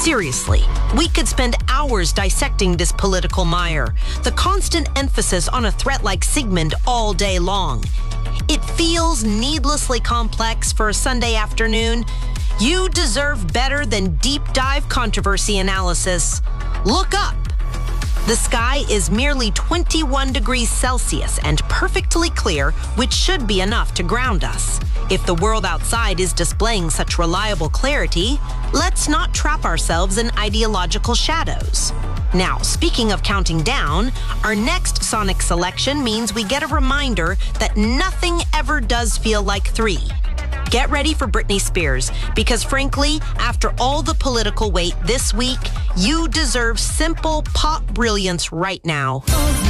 Seriously, we could spend hours dissecting this political mire, the constant emphasis on a threat like Sigmund all day long. It feels needlessly complex for a Sunday afternoon. You deserve better than deep dive controversy analysis. Look up. The sky is merely 21 degrees Celsius and perfectly clear, which should be enough to ground us. If the world outside is displaying such reliable clarity, let's not trap ourselves in ideological shadows. Now, speaking of counting down, our next sonic selection means we get a reminder that nothing ever does feel like 3. Get ready for Britney Spears, because frankly, after all the political weight this week, you deserve simple pop brilliance right now.